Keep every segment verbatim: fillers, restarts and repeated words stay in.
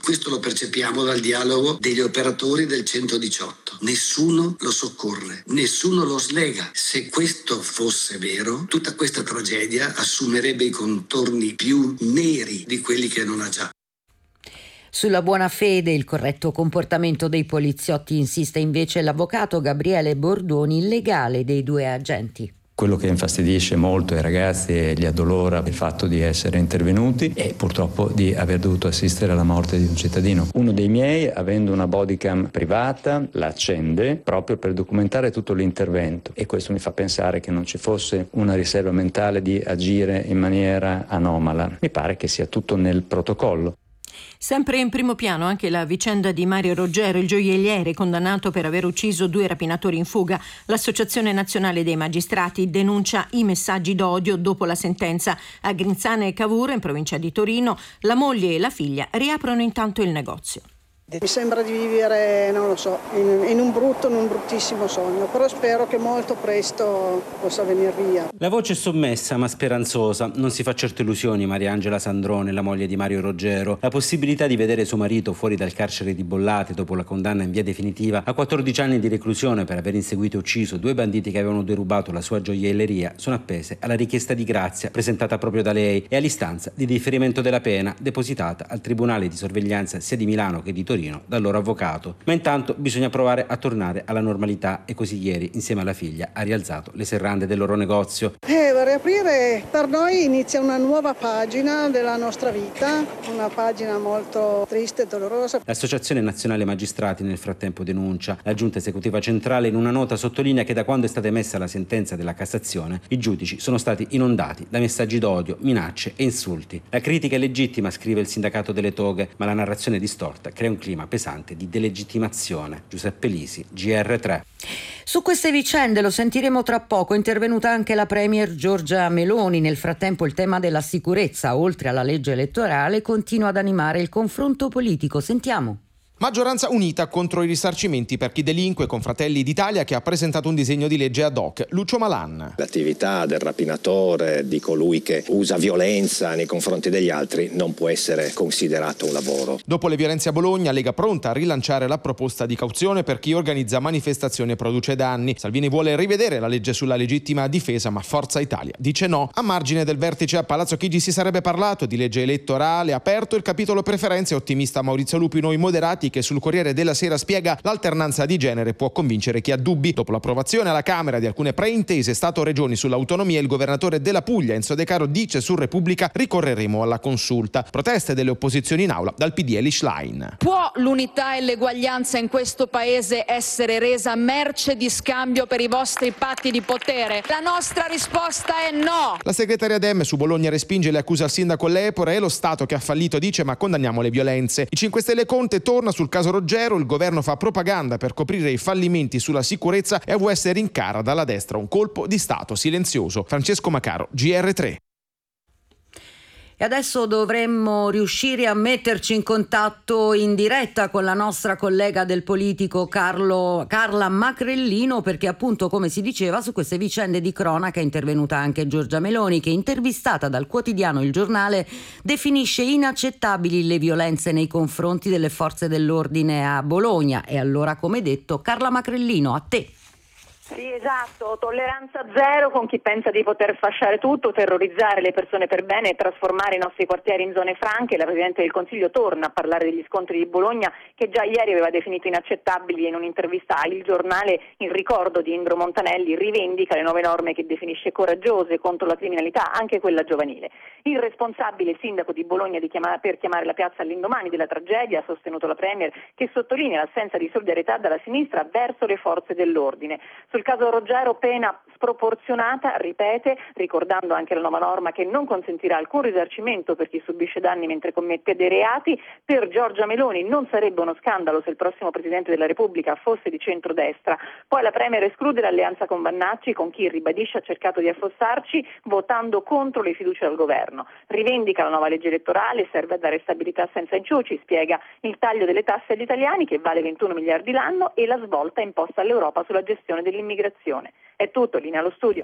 Questo lo percepiamo dal dialogo degli operatori del centodiciotto. Nessuno lo soccorre, nessuno lo slega. Se questo fosse vero, tutta questa tragedia assumerebbe i contorni più neri di quelli che non ha già. Sulla buona fede e il corretto comportamento dei poliziotti insiste invece l'avvocato Gabriele Bordoni, il legale dei due agenti. Quello che infastidisce molto i ragazzi e li addolora il fatto di essere intervenuti e purtroppo di aver dovuto assistere alla morte di un cittadino. Uno dei miei, avendo una bodycam privata, la accende proprio per documentare tutto l'intervento, e questo mi fa pensare che non ci fosse una riserva mentale di agire in maniera anomala. Mi pare che sia tutto nel protocollo. Sempre in primo piano anche la vicenda di Mario Roggero, il gioielliere condannato per aver ucciso due rapinatori in fuga. L'Associazione Nazionale dei Magistrati denuncia i messaggi d'odio dopo la sentenza. A Grinzane e Cavour, in provincia di Torino, la moglie e la figlia riaprono intanto il negozio. Mi sembra di vivere, non lo so, in, in un brutto, in un bruttissimo sogno, però spero che molto presto possa venire via. La voce è sommessa ma speranzosa. Non si fa certo illusioni Mariangela Sandrone, la moglie di Mario Roggero. La possibilità di vedere suo marito fuori dal carcere di Bollate dopo la condanna in via definitiva a quattordici anni di reclusione per aver inseguito e ucciso due banditi che avevano derubato la sua gioielleria sono appese alla richiesta di grazia presentata proprio da lei e all'istanza di differimento della pena depositata al Tribunale di sorveglianza sia di Milano che di Torino dal loro avvocato. Ma intanto bisogna provare a tornare alla normalità e così ieri insieme alla figlia ha rialzato le serrande del loro negozio. Eh, riaprire per noi inizia una nuova pagina della nostra vita, una pagina molto triste e dolorosa. L'Associazione Nazionale Magistrati nel frattempo denuncia. La Giunta Esecutiva Centrale in una nota sottolinea che da quando è stata emessa la sentenza della Cassazione i giudici sono stati inondati da messaggi d'odio, minacce e insulti. La critica è legittima, scrive il sindacato delle toghe, ma la narrazione distorta crea un clima pesante di delegittimazione. Giuseppe Lisi, G R tre. Su queste vicende lo sentiremo tra poco. È intervenuta anche la premier Giorgia Meloni. Nel frattempo il tema della sicurezza, oltre alla legge elettorale, continua ad animare il confronto politico. Sentiamo. Maggioranza unita contro i risarcimenti per chi delinque con Fratelli d'Italia, che ha presentato un disegno di legge ad hoc. Lucio Malan. L'attività del rapinatore, di colui che usa violenza nei confronti degli altri, non può essere considerato un lavoro. Dopo le violenze a Bologna, Lega pronta a rilanciare la proposta di cauzione per chi organizza manifestazioni e produce danni. Salvini vuole rivedere la legge sulla legittima difesa, ma Forza Italia dice no. A margine del vertice a Palazzo Chigi si sarebbe parlato di legge elettorale, aperto il capitolo preferenze, ottimista Maurizio Lupi. Noi moderati, che sul Corriere della Sera spiega l'alternanza di genere può convincere chi ha dubbi. Dopo l'approvazione alla Camera di alcune preintese Stato-Regioni sull'autonomia, il governatore della Puglia Enzo De Caro dice su Repubblica: ricorreremo alla consulta. Proteste delle opposizioni in aula dal P D L Schlein. Può l'unità e l'eguaglianza in questo paese essere resa merce di scambio per i vostri patti di potere? La nostra risposta è no. La segretaria Dem su Bologna respinge le accuse al sindaco Lepore. È lo Stato che ha fallito, dice, ma condanniamo le violenze. I cinque Stelle Conte torna sul caso Roggero. Il governo fa propaganda per coprire i fallimenti sulla sicurezza e A V S rincara dalla destra un colpo di Stato silenzioso. Francesco Macaro, G R tre. E adesso dovremmo riuscire a metterci in contatto in diretta con la nostra collega del politico Carlo, Carla Macrellino, perché appunto, come si diceva, su queste vicende di cronaca è intervenuta anche Giorgia Meloni, che, intervistata dal quotidiano Il Giornale, definisce inaccettabili le violenze nei confronti delle forze dell'ordine a Bologna. E allora, come detto, Carla Macrellino, a te. Sì, esatto, tolleranza zero con chi pensa di poter fasciare tutto, terrorizzare le persone per bene e trasformare i nostri quartieri in zone franche. La Presidente del Consiglio torna a parlare degli scontri di Bologna, che già ieri aveva definito inaccettabili. In un'intervista a Il Giornale, in ricordo di Indro Montanelli, rivendica le nuove norme che definisce coraggiose contro la criminalità, anche quella giovanile. Il responsabile sindaco di Bologna di chiamare, per chiamare la piazza all'indomani della tragedia, ha sostenuto la Premier, che sottolinea l'assenza di solidarietà dalla sinistra verso le forze dell'ordine. Sul caso Roggero, pena sproporzionata, ripete, ricordando anche la nuova norma che non consentirà alcun risarcimento per chi subisce danni mentre commette dei reati. Per Giorgia Meloni non sarebbe uno scandalo se il prossimo Presidente della Repubblica fosse di centrodestra. Poi la Premier esclude l'alleanza con Vannacci, con chi, ribadisce, ha cercato di affossarci votando contro le fiducie al governo. Rivendica la nuova legge elettorale, serve a dare stabilità senza inciuci, spiega il taglio delle tasse agli italiani, che vale ventuno miliardi l'anno, e la svolta imposta all'Europa sulla gestione dell'immigrazione. È tutto, linea allo studio.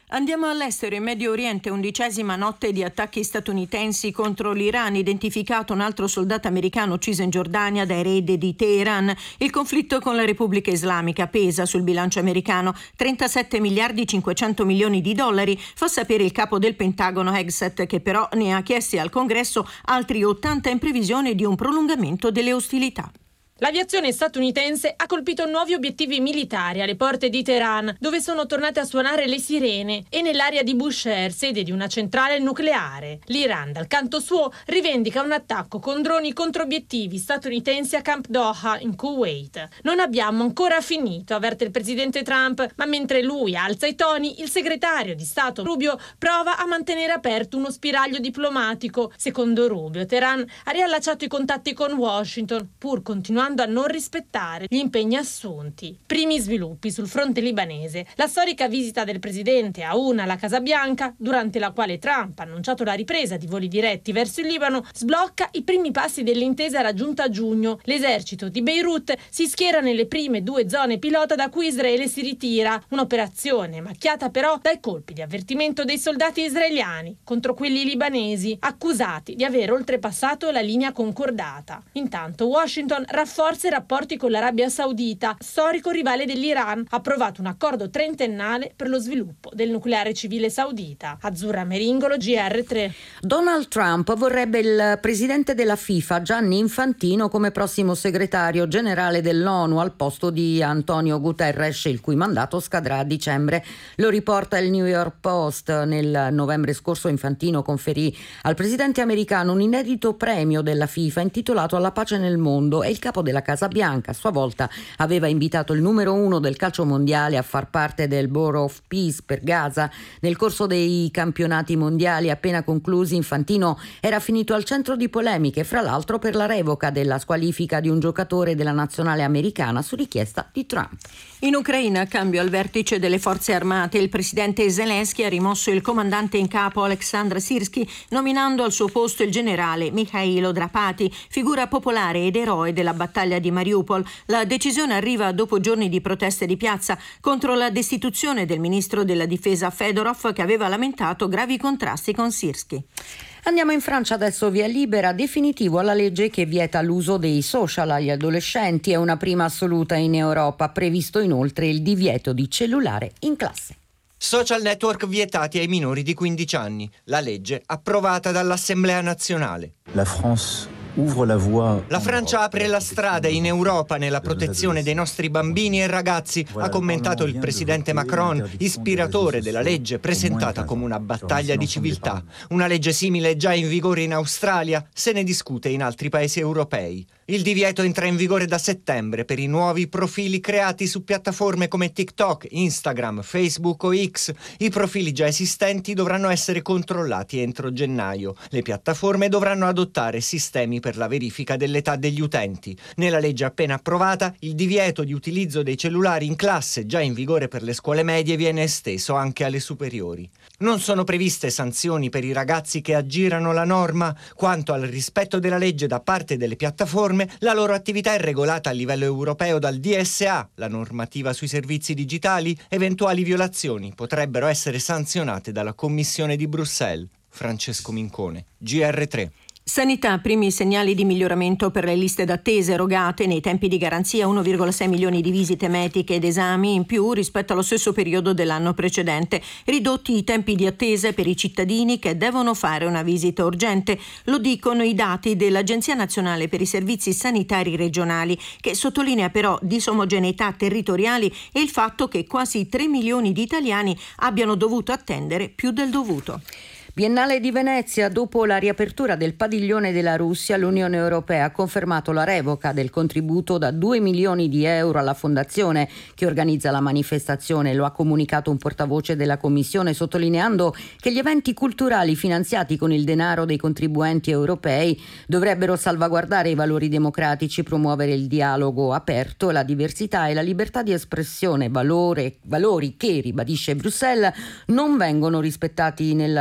Andiamo all'estero. In Medio Oriente, undicesima notte di attacchi statunitensi contro l'Iran, identificato un altro soldato americano ucciso in Giordania dai raid di Teheran. Il conflitto con la Repubblica Islamica pesa sul bilancio americano trentasette miliardi cinquecento milioni di dollari, fa sapere il capo del Pentagono Hegseth, che però ne ha chiesti al Congresso altri ottanta in previsione di un prolungamento delle ostilità. L'aviazione statunitense ha colpito nuovi obiettivi militari alle porte di Teheran, dove sono tornate a suonare le sirene, e nell'area di Bushehr, sede di una centrale nucleare. L'Iran, dal canto suo, rivendica un attacco con droni contro obiettivi statunitensi a Camp Doha, in Kuwait. Non abbiamo ancora finito, avverte il presidente Trump, ma mentre lui alza i toni, il segretario di Stato Rubio prova a mantenere aperto uno spiraglio diplomatico. Secondo Rubio, Teheran ha riallacciato i contatti con Washington, pur continuando a non rispettare gli impegni assunti. Primi sviluppi sul fronte libanese. La storica visita del presidente Aoun alla Casa Bianca, durante la quale Trump ha annunciato la ripresa di voli diretti verso il Libano, sblocca i primi passi dell'intesa raggiunta a giugno. L'esercito di Beirut si schiera nelle prime due zone pilota da cui Israele si ritira. Un'operazione macchiata però dai colpi di avvertimento dei soldati israeliani contro quelli libanesi, accusati di aver oltrepassato la linea concordata. Intanto Washington rafforza Rafforza i rapporti con l'Arabia Saudita, storico rivale dell'Iran. Ha approvato un accordo trentennale per lo sviluppo del nucleare civile saudita. Azzurra Meringolo, G R tre. Donald Trump vorrebbe il presidente della FIFA, Gianni Infantino, come prossimo segretario generale dell'ONU al posto di Antonio Guterres, il cui mandato scadrà a dicembre. Lo riporta il New York Post. Nel novembre scorso Infantino conferì al presidente americano un inedito premio della FIFA intitolato Alla pace nel mondo, e il capo della Casa Bianca a sua volta aveva invitato il numero uno del calcio mondiale a far parte del Board of Peace per Gaza. Nel corso dei campionati mondiali appena conclusi, Infantino era finito al centro di polemiche, fra l'altro per la revoca della squalifica di un giocatore della nazionale americana su richiesta di Trump. In Ucraina, cambio al vertice delle forze armate. Il presidente Zelensky ha rimosso il comandante in capo Oleksandr Syrskyi, nominando al suo posto il generale Mikhailo Drapati, figura popolare ed eroe della battaglia di Mariupol. La decisione arriva dopo giorni di proteste di piazza contro la destituzione del ministro della difesa Fedorov, che aveva lamentato gravi contrasti con Syrskyi. Andiamo in Francia adesso, via libera definitivo alla legge che vieta l'uso dei social agli adolescenti. È una prima assoluta in Europa, previsto inoltre il divieto di cellulare in classe. Social network vietati ai minori di quindici anni. La legge approvata dall'Assemblea nazionale. La France La Francia apre la strada in Europa nella protezione dei nostri bambini e ragazzi, ha commentato il presidente Macron, ispiratore della legge presentata come una battaglia di civiltà. Una legge simile è già in vigore in Australia, se ne discute in altri paesi europei. Il divieto entra in vigore da settembre per i nuovi profili creati su piattaforme come TikTok, Instagram, Facebook o X. I profili già esistenti dovranno essere controllati entro gennaio. Le piattaforme dovranno adottare sistemi per la verifica dell'età degli utenti. Nella legge appena approvata, il divieto di utilizzo dei cellulari in classe, già in vigore per le scuole medie, viene esteso anche alle superiori. Non sono previste sanzioni per i ragazzi che aggirano la norma. Quanto al rispetto della legge da parte delle piattaforme, la loro attività è regolata a livello europeo dal D S A, la normativa sui servizi digitali. Eventuali violazioni potrebbero essere sanzionate dalla Commissione di Bruxelles. Francesco Mincone, G R tre. Sanità, primi segnali di miglioramento per le liste d'attesa erogate nei tempi di garanzia, uno virgola sei milioni di visite mediche ed esami in più rispetto allo stesso periodo dell'anno precedente, ridotti i tempi di attesa per i cittadini che devono fare una visita urgente. Lo dicono i dati dell'Agenzia Nazionale per i Servizi Sanitari Regionali, che sottolinea però disomogeneità territoriali e il fatto che quasi tre milioni di italiani abbiano dovuto attendere più del dovuto. Biennale di Venezia. Dopo la riapertura del padiglione della Russia, l'Unione Europea ha confermato la revoca del contributo da due milioni di euro alla fondazione che organizza la manifestazione. Lo ha comunicato un portavoce della Commissione, sottolineando che gli eventi culturali finanziati con il denaro dei contribuenti europei dovrebbero salvaguardare i valori democratici, promuovere il dialogo aperto, la diversità e la libertà di espressione, valore, valori che, ribadisce Bruxelles, non vengono rispettati nella Russia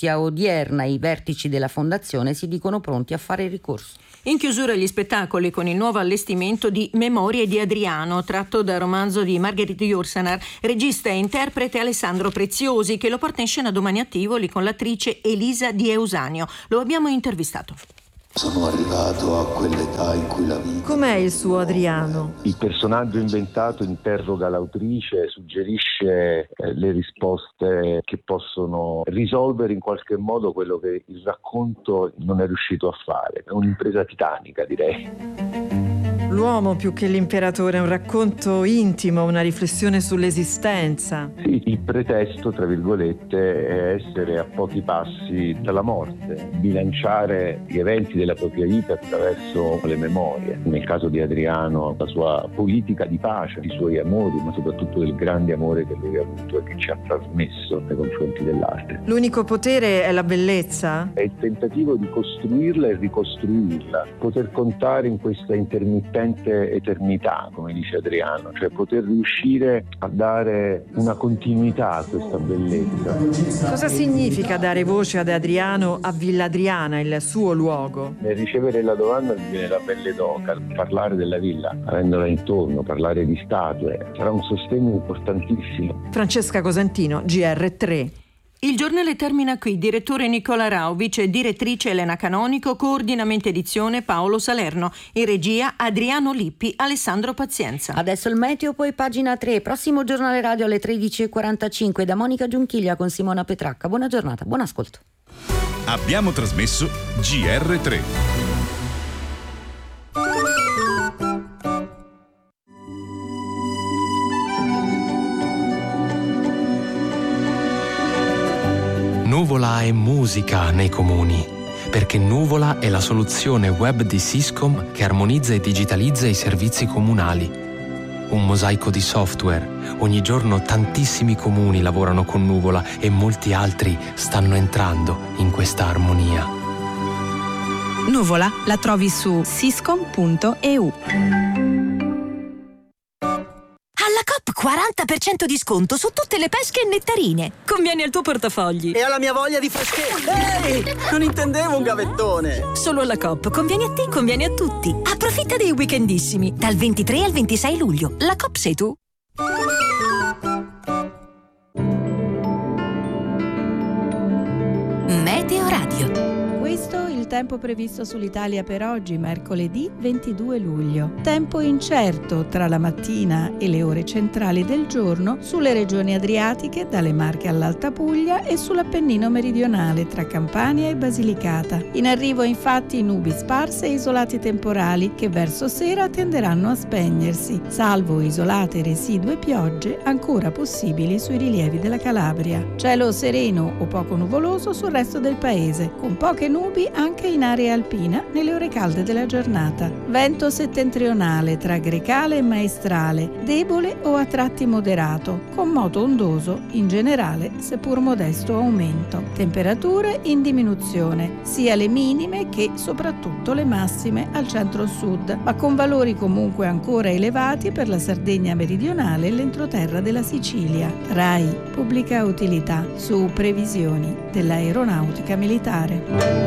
notizia odierna. I vertici della fondazione si dicono pronti a fare ricorso. In chiusura gli spettacoli con il nuovo allestimento di Memorie di Adriano, tratto dal romanzo di Marguerite Yourcenar, regista e interprete Alessandro Preziosi, che lo porta in scena domani a Tivoli con l'attrice Elisa Di Eusanio. Lo abbiamo intervistato. Sono arrivato a quell'età in cui la vita... Com'è il suo Adriano? Il personaggio inventato interroga l'autrice, suggerisce eh, le risposte che possono risolvere in qualche modo quello che il racconto non è riuscito a fare. È un'impresa titanica, direi. L'uomo più che l'imperatore è un racconto intimo, una riflessione sull'esistenza. Sì, il pretesto, tra virgolette, è essere a pochi passi dalla morte, bilanciare gli eventi della propria vita attraverso le memorie. Nel caso di Adriano, la sua politica di pace, i suoi amori, ma soprattutto il grande amore che lui ha avuto e che ci ha trasmesso nei confronti dell'arte. L'unico potere è la bellezza? È il tentativo di costruirla e ricostruirla, poter contare in questa intermittenza eternità, come dice Adriano, cioè poter riuscire a dare una continuità a questa bellezza. Cosa significa dare voce ad Adriano a Villa Adriana, il suo luogo? Nel ricevere la domanda mi viene la pelle d'oca, parlare della villa, avendola intorno, parlare di statue, sarà un sostegno importantissimo. Francesca Cosentino, G R tre. Il giornale termina qui. Direttore Nicola Rauvic, direttrice Elena Canonico, coordinamento edizione Paolo Salerno, in regia Adriano Lippi, Alessandro Pazienza. Adesso il meteo, poi pagina tre. Prossimo giornale radio alle tredici e quarantacinque da Monica Giunchiglia con Simona Petracca. Buona giornata, buon ascolto. Abbiamo trasmesso G R tre. Nuvola è musica nei comuni, perché Nuvola è la soluzione web di Syscom che armonizza e digitalizza i servizi comunali. Un mosaico di software. Ogni giorno tantissimi comuni lavorano con Nuvola e molti altri stanno entrando in questa armonia. Nuvola la trovi su syscom punto e u. Alla Coop quaranta per cento di sconto su tutte le pesche e nettarine. Conviene al tuo portafogli. E alla mia voglia di freschezza. Ehi, non intendevo un gavettone. Solo alla Coop. Conviene a te, conviene a tutti. Approfitta dei weekendissimi. Dal ventitré al ventisei luglio. La Coop sei tu. Meteo Radio. Questo il tempo previsto sull'Italia per oggi, mercoledì ventidue luglio. Tempo incerto tra la mattina e le ore centrali del giorno sulle regioni adriatiche, dalle Marche all'Alta Puglia e sull'Appennino meridionale tra Campania e Basilicata. In arrivo infatti nubi sparse e isolati temporali che verso sera tenderanno a spegnersi, salvo isolate residue piogge ancora possibili sui rilievi della Calabria. Cielo sereno o poco nuvoloso sul resto del paese, con poche nubi anche in area alpina nelle ore calde della giornata. Vento settentrionale tra Grecale e Maestrale, debole o a tratti moderato, con moto ondoso in generale seppur modesto aumento. Temperature in diminuzione, sia le minime che soprattutto le massime al centro-sud, ma con valori comunque ancora elevati per la Sardegna meridionale e l'entroterra della Sicilia. RAI, pubblica utilità, su previsioni dell'aeronautica militare.